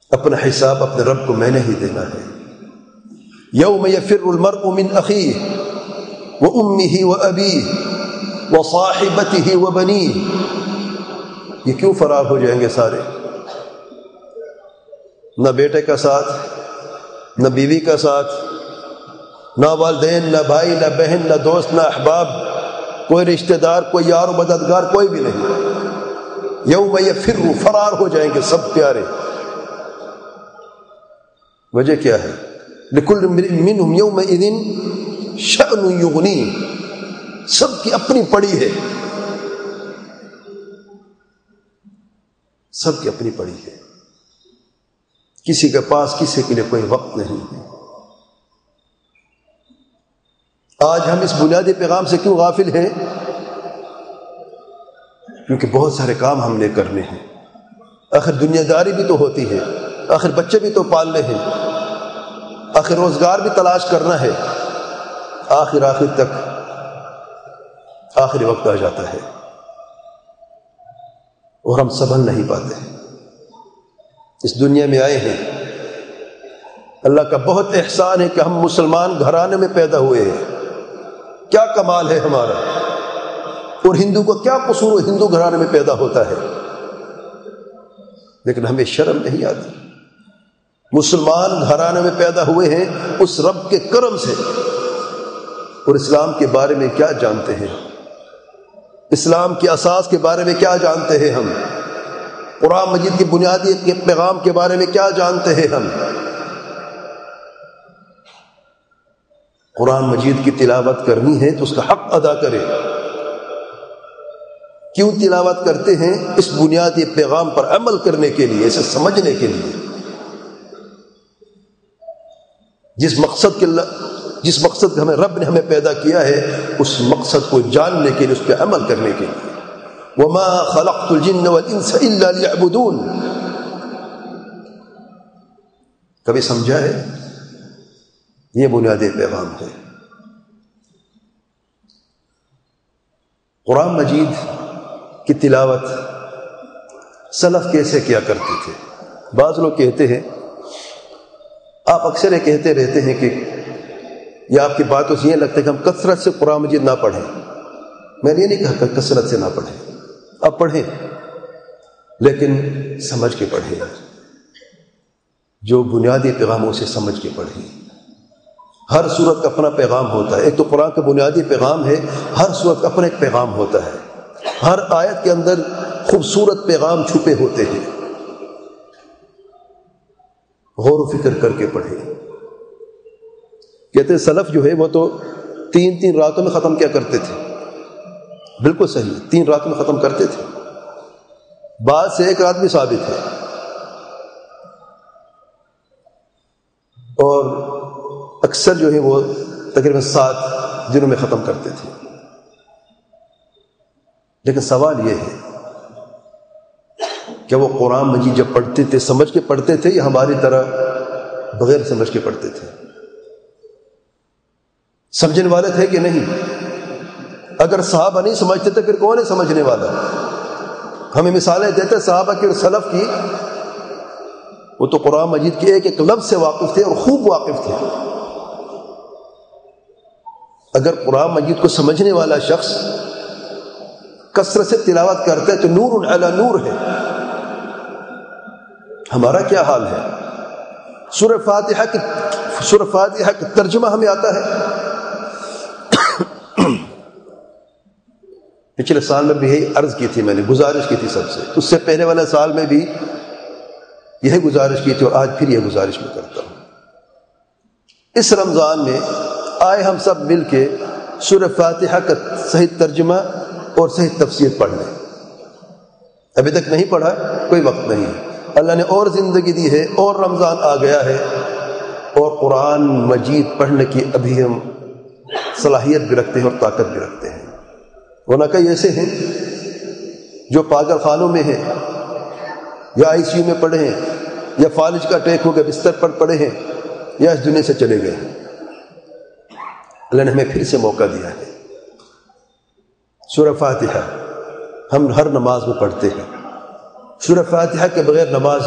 اپنا حساب اپنے رب کو میں نے ہی دینا ہے. یوم یفر المرء من اخیہ وامہ وابیہ وصاحبتہ وبنیہ. یہ کیوں فرار ہو جائیں گے سارے؟ نہ بیٹے کا ساتھ، نہ بیوی کا ساتھ، نہ والدین، نہ بھائی، نہ بہن، نہ دوست، نہ احباب، کوئی رشتہ دار، کوئی یار و مددگار، کوئی بھی نہیں. یوم یفر، فرار ہو جائیں گے سب پیارے. وجہ کیا ہے؟ لکل امرئ منہم یومئذ شأن یغنیہ. سب کی اپنی پڑی ہے، سب کی اپنی پڑی ہے. کسی کے پاس کسی کے لیے کوئی وقت نہیں ہے. آج ہم اس بنیادی پیغام سے کیوں غافل ہیں؟ کیونکہ بہت سارے کام ہم نے کرنے ہیں. آخر دنیا داری بھی تو ہوتی ہے، آخر بچے بھی تو پالنے ہیں، آخر روزگار بھی تلاش کرنا ہے. آخر تک آخری وقت آ جاتا ہے اور ہم سنبھل نہیں پاتے. اس دنیا میں آئے ہیں، اللہ کا بہت احسان ہے کہ ہم مسلمان گھرانے میں پیدا ہوئے ہیں. کیا کمال ہے ہمارا! اور ہندو کو کیا قصور ہو، ہندو گھرانے میں پیدا ہوتا ہے. لیکن ہمیں شرم نہیں آتی. مسلمان گھرانے میں پیدا ہوئے ہیں اس رب کے کرم سے. اور اسلام کے بارے میں کیا جانتے ہیں؟ اسلام کی اساس کے بارے میں کیا جانتے ہیں ہم؟ قرآن مجید کی بنیادی پیغام کے بارے میں کیا جانتے ہیں ہم؟ قرآن مجید کی تلاوت کرنی ہے تو اس کا حق ادا کرے. کیوں تلاوت کرتے ہیں؟ اس بنیادی پیغام پر عمل کرنے کے لیے، اسے سمجھنے کے لیے. جس مقصد کے رب نے ہمیں پیدا کیا ہے، اس مقصد کو جاننے کے لیے، اس پہ عمل کرنے کے لیے. وَمَا خَلَقْتُ الْجِنَّ وَالْإِنسَ إِلَّا لِيَعْبُدُونَ. کبھی سمجھا ہے؟ یہ بنیادی پیغام ہے. قرآن مجید کی تلاوت سلف کیسے کیا کرتے تھے؟ بعض لوگ کہتے ہیں، آپ اکثر یہ کہتے رہتے ہیں کہ یا آپ کی باتوں سے یہ لگتا ہے کہ ہم کثرت سے قرآن مجید نہ پڑھیں. میں نے یہ نہیں کہا کہ کثرت سے نہ پڑھیں، اب پڑھیں لیکن سمجھ کے پڑھیں. جو بنیادی پیغاموں سے سمجھ کے پڑھیں. ہر سورت کا اپنا پیغام ہوتا ہے. ایک تو قرآن کا بنیادی پیغام ہے، ہر سورت کا اپنا ایک پیغام ہوتا ہے. ہر آیت کے اندر خوبصورت پیغام چھپے ہوتے ہیں. غور و فکر کر کے پڑھیں. کہتے ہیں سلف جو ہے وہ تو 3 راتوں میں ختم کیا کرتے تھے. بالکل صحیح، 3 راتوں میں ختم کرتے تھے. بعد سے 1 رات بھی ثابت ہے. اور اکثر جو ہے وہ تقریباً 7 دنوں میں ختم کرتے تھے. لیکن سوال یہ ہے کہ وہ قرآن مجید جب پڑھتے تھے سمجھ کے پڑھتے تھے یا ہماری طرح بغیر سمجھ کے پڑھتے تھے؟ سمجھنے والے تھے کہ نہیں؟ اگر صحابہ نہیں سمجھتے تھے پھر کون ہے سمجھنے والا؟ ہمیں مثالیں دیتے صحابہ کی اور سلف کی. وہ تو قرآن مجید کے ایک لفظ سے واقف تھے اور خوب واقف تھے. اگر قرآن مجید کو سمجھنے والا شخص کثرت سے تلاوت کرتا ہے تو نور علی نور ہے. ہمارا کیا حال ہے؟ سورہ فاتحہ کا ترجمہ ہمیں آتا ہے. پچھلے سال میں بھی یہی عرض کی تھی، میں نے گزارش کی تھی سب سے. اس سے پہلے والے سال میں بھی یہی گزارش کی تھی اور آج پھر یہ گزارش میں کرتا ہوں. اس رمضان میں آئے ہم سب مل کے سورہ فاتحہ کا صحیح ترجمہ اور صحیح تفسیر پڑھ لیں. ابھی تک نہیں پڑھا، کوئی وقت نہیں ہے. اللہ نے اور زندگی دی ہے اور رمضان آ گیا ہے اور قرآن مجید پڑھنے کی ابھی ہم صلاحیت بھی رکھتے ہیں اور طاقت بھی رکھتے ہیں. ورنہ کئی ایسے ہیں جو پاگل خانوں میں ہیں یا ICU میں پڑے ہیں یا فالج کا اٹیک ہو گیا بستر پر پڑے ہیں یا اس دنیا سے چلے گئے ہیں. اللہ نے ہمیں پھر سے موقع دیا ہے. سورہ فاتحہ ہم ہر نماز میں پڑھتے ہیں. سورہ فاتحہ کے بغیر نماز